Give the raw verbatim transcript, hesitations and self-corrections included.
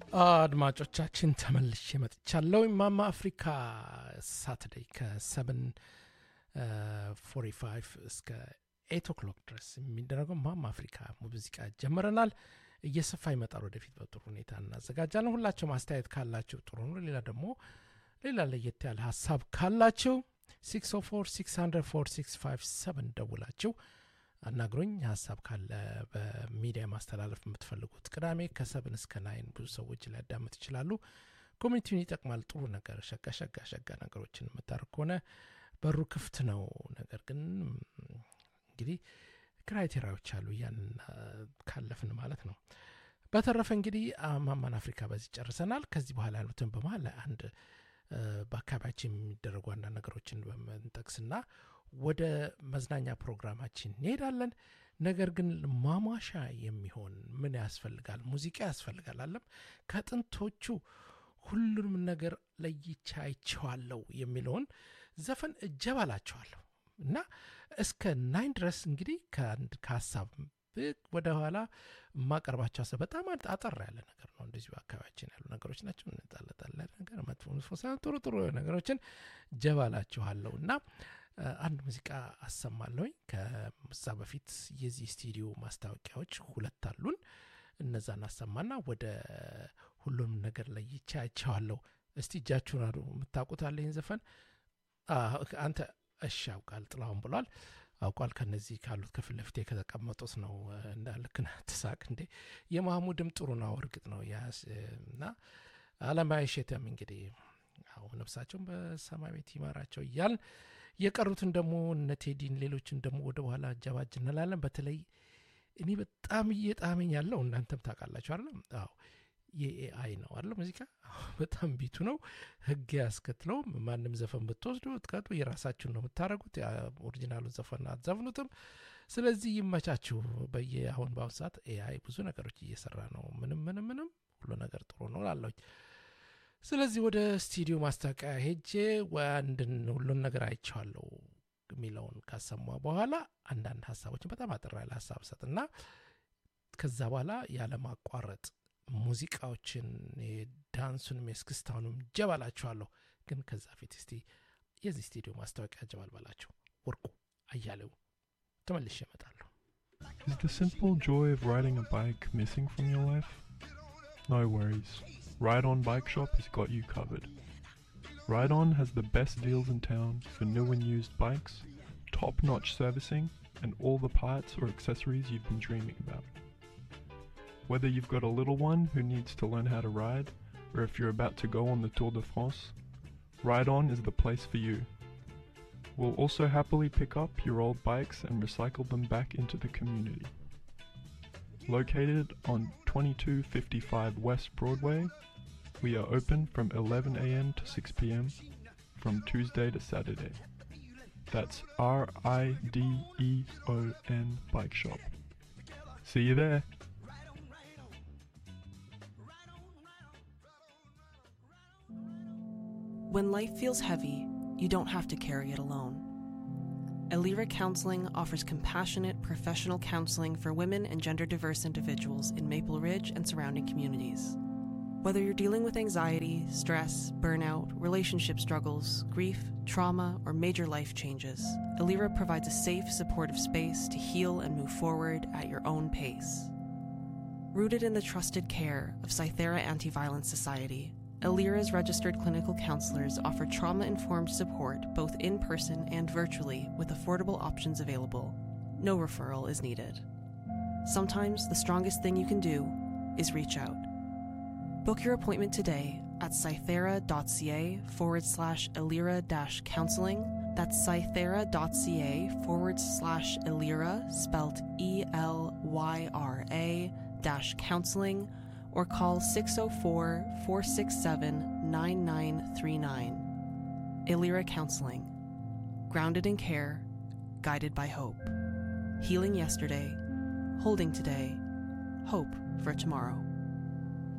አድማጮቻችን ተመልሼ መጥቻለሁ። ማማ አፍሪካ ሳተርዴይ ከሰቨን ፎርቲ ፋይቭ እስከ ኤይት ኦክሎክ ድረስ የሚደረገው ማማ አፍሪካ ሙዚቃ ጀምረናል። እየሰፋ ይመጣል ወደፊት በጥሩ ሁኔታ እናዘጋጃለን። ሁላችሁም አስተያየት ካላችሁ ጥሩ ነው። ሌላ ደግሞ ሌላ ለየት ያለ ሀሳብ ካላችሁ ሲክስ ኦ ፎር ሲክስ ሀንድረድ ፎር ሲክስ ፋይቭ ሰቨን ደውላችሁ አናግሩኝ። ሀሳብ ካለ በሚዲያ ማስተላለፍ የምትፈልጉት ቅዳሜ ከሰብን እስከ ናይን ብዙ ሰዎች ሊያዳምጥ ይችላሉ። ኮሚኒቲውን ይጠቅማል። ጥሩ ነገር ሸጋ ሸጋ ሸጋ ነገሮችን የምታደርግ ከሆነ በሩ ክፍት ነው። ነገር ግን እንግዲህ ክራይቴሪያዎች አሉ፣ ያንን ካለፍን ማለት ነው። በተረፈ እንግዲህ ማማን አፍሪካ በዚህ ጨርሰናል። ከዚህ በኋላ ያሉትን በመሀል ላይ አንድ በአካባቢያችን የሚደረጉ አንዳንድ ነገሮችን በመንጠቅስና ወደ መዝናኛ ፕሮግራማችን እንሄዳለን። ነገር ግን ማሟሻ የሚሆን ምን ያስፈልጋል? ሙዚቃ ያስፈልጋል አለም ከጥንቶቹ ሁሉንም ነገር ለይቼ አይቼዋለሁ የሚለውን ዘፈን እጀባላቸዋለሁ እና እስከ ናይን ድረስ እንግዲህ ከአንድ ከሀሳብ ወደ ኋላ ማቀርባቸው ሀሳብ በጣም አጠር ያለ ነገር ነው። እንደዚሁ አካባቢያችን ያሉ ነገሮች ናቸው። እንጣለጣለን ነገር መጥፎ መጥፎ ሳይሆን ጥሩ ጥሩ ነገሮችን ጀባላችኋለሁ እና አንድ ሙዚቃ አሰማለሁኝ። ከዛ በፊት የዚህ ስቱዲዮ ማስታወቂያዎች ሁለት አሉን። እነዛን አሰማና ወደ ሁሉም ነገር ላይ ይቻቻዋለሁ። እስቲ እጃችሁን አሉ የምታውቁት አለ ይህን ዘፈን አንተ እሺ አውቃል ጥላሁን ብሏል። አውቃል ከነዚህ ካሉት ከፊት ለፊቴ ከተቀመጡት ነው እንዳልክና ተሳቅ እንዴ የማህሙድም ጥሩ ነው እርግጥ ነው ያስ እና አለማይሸተም እንግዲህ አሁን ነፍሳቸውን በሰማይ ቤት ይማራቸው እያል የቀሩትን ደግሞ እነ ቴዲን ሌሎችን ደግሞ ወደ በኋላ አጃባጅ እንላለን። በተለይ እኔ በጣም እየጣመኝ ያለው እናንተም ታውቃላችሁ አይደል? አዎ የኤአይ ነው አይደል? ሙዚቃ በጣም ቢቱ ነው። ህግ ያስከትለው ማንም ዘፈን ብትወስዱ ትቀጡ የራሳችሁን ነው የምታረጉት። ኦሪጂናሉ ዘፈን አትዘፍኑትም። ስለዚህ ይመቻችሁ። በየአሁን በአሁን ሰዓት ኤአይ ብዙ ነገሮች እየሰራ ነው። ምንም ምንም ምንም ሁሉ ነገር ጥሩ ነው ላለሁ። ስለዚህ ወደ ስቱዲዮ ማስታወቂያ ሄጄ ወንድን ሁሉን ነገር አይቻለሁ የሚለውን ካሰማ በኋላ አንዳንድ ሀሳቦችን በጣም አጠር ያለ ሀሳብ ሰጥና ከዛ በኋላ ያለ ማቋረጥ ሙዚቃዎችን ዳንሱንም የስክስታውንም ጀባላችኋለሁ። ግን ከዛ ፊት እስቲ የዚህ ስቱዲዮ ማስታወቂያ ጀባል ባላችሁ ወርቁ አያሌው ተመልሼ እመጣለሁ። Is the simple joy of riding a bike missing from your life? No worries. Ride On Bike Shop has got you covered. Ride On has the best deals in town for new and used bikes, top-notch servicing, and all the parts or accessories you've been dreaming about. Whether you've got a little one who needs to learn how to ride, or if you're about to go on the Tour de France, Ride On is the place for you. We'll also happily pick up your old bikes and recycle them back into the community. Located on twenty-two fifty-five West Broadway, we are open from eleven a.m. to six p.m. from Tuesday to Saturday. That's R I D E O N Bike Shop. See you there. When life feels heavy, you don't have to carry it alone. Elira Counseling offers compassionate, professional counseling for women and gender-diverse individuals in Maple Ridge and surrounding communities. Whether you're dealing with anxiety, stress, burnout, relationship struggles, grief, trauma, or major life changes, Elira provides a safe, supportive space to heal and move forward at your own pace. Rooted in the trusted care of Cythera Anti-Violence Society, Elira's registered clinical counselors offer trauma-informed support both in person and virtually with affordable options available. No referral is needed. Sometimes the strongest thing you can do is reach out. Book your appointment today at cythera.ca forward slash Elira dash counseling. That's cythera.ca forward slash Elira, spelled E L Y R A dash counseling, or call six oh four, four six seven, nine nine three nine. Elira Counseling. Grounded in care, guided by hope. Healing yesterday, holding today, hope for tomorrow.